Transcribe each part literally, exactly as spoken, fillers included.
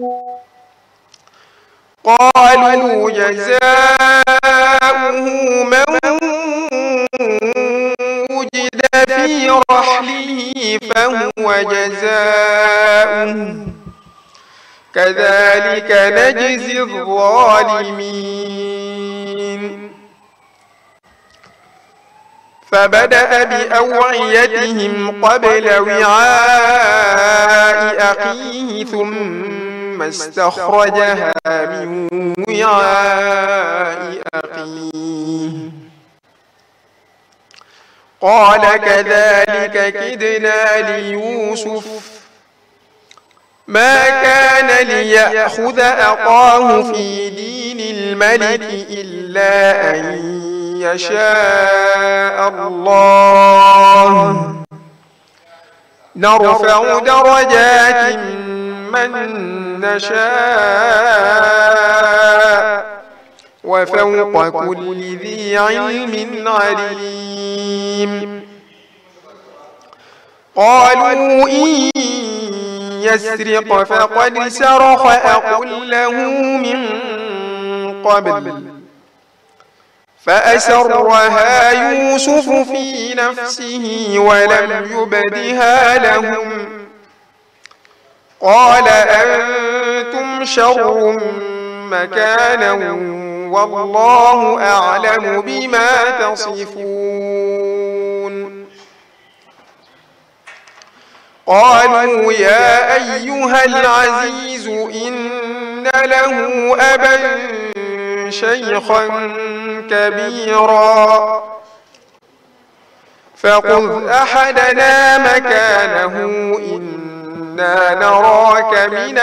قالوا جزاؤه من وجد في رحله فهو جزاؤه كذلك نجزي الظالمين. فبدأ بأوعيتهم قبل وعاء أخيه ثم استخرجها من وعاء أخيه قال كذلك كدنا ليوسف ما كان ليأخذ أخاه في دين الملك إلا أن يشاء الله نرفع درجات من نشاء وفوق كل ذي علم عليم. قالوا إن يسرق فقد سرق أخ له من قبل فأسرها يوسف في نفسه ولم يبدها لهم قال أنتم شر مكانا والله أعلم بما تصفون. قالوا يا أيها العزيز إن له أبا شيخا كبيرا فخذ أحدنا مكانه إنا نراك من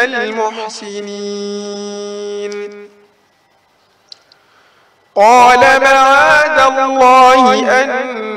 المحسنين. قال معاذ الله أن